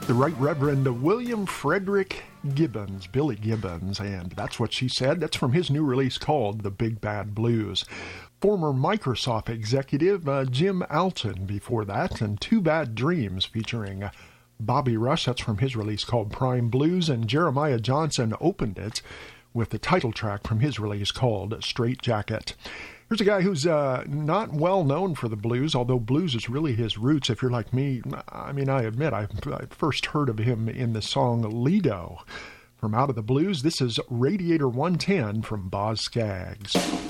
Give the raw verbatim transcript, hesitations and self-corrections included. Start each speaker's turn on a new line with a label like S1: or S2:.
S1: The Right Reverend William Frederick Gibbons, Billy Gibbons, and That's What She Said. That's from his new release called The Big Bad Blues. Former Microsoft executive uh, Jim Alton before that, and Two Bad Dreams featuring uh, Bobby Rush. That's from his release called Prime Blues, and Jeremiah Johnson opened it with the title track from his release called Straight Jacket. Here's a guy who's uh, not well known for the blues, although blues is really his roots. If you're like me, I mean, I admit I, I first heard of him in the song Lido from Out of the Blues. This is Radiator one ten from Boz Scaggs.